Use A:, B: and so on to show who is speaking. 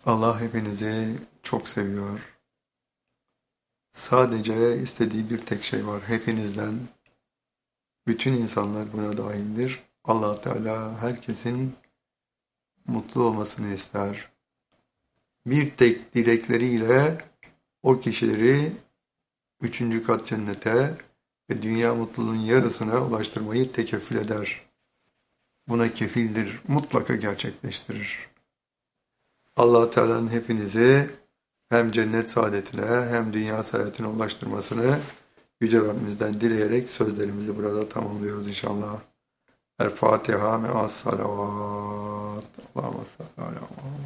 A: Allah hepinizi çok seviyor. Sadece istediği bir tek şey var hepinizden. Bütün insanlar buna dahildir. Allah Teala herkesin mutlu olmasını ister. Bir tek dilekleriyle o kişileri üçüncü kat cennete ve dünya mutluluğun yarısına ulaştırmayı tekeffül eder. Buna kefildir, mutlaka gerçekleştirir. Allah Teala'nın hepinizi hem cennet saadetine hem dünya saadetine ulaştırmasını Yüce Rabbimizden dileyerek sözlerimizi burada tamamlıyoruz inşallah. El Fatiha me'as salavat. Allahümme salli ala